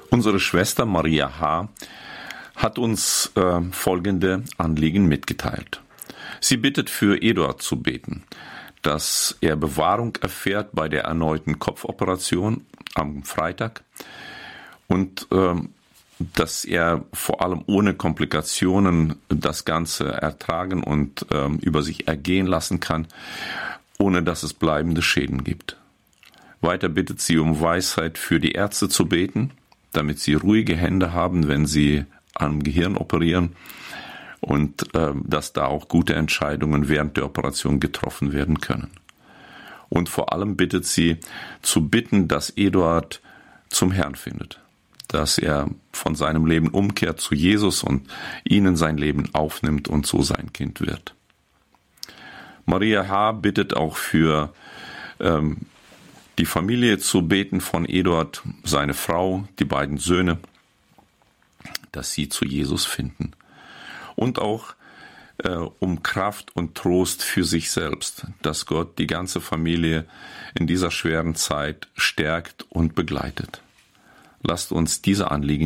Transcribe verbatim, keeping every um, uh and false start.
Unsere Schwester Maria H. hat uns äh, folgende Anliegen mitgeteilt. Sie bittet für Eduard zu beten, dass er Bewahrung erfährt bei der erneuten Kopfoperation am Freitag und äh, dass er vor allem ohne Komplikationen das Ganze ertragen und äh, über sich ergehen lassen kann, ohne dass es bleibende Schäden gibt. Weiter bittet sie um Weisheit für die Ärzte zu beten, damit sie ruhige Hände haben, wenn sie am Gehirn operieren und äh, dass da auch gute Entscheidungen während der Operation getroffen werden können. Und vor allem bittet sie zu bitten, dass Eduard zum Herrn findet, dass er von seinem Leben umkehrt zu Jesus und ihn in sein Leben aufnimmt und so sein Kind wird. Maria H. bittet auch für ähm, die Familie zu beten von Eduard, seine Frau, die beiden Söhne, dass sie zu Jesus finden. Und auch äh, um Kraft und Trost für sich selbst, dass Gott die ganze Familie in dieser schweren Zeit stärkt und begleitet. Lasst uns diese Anliegen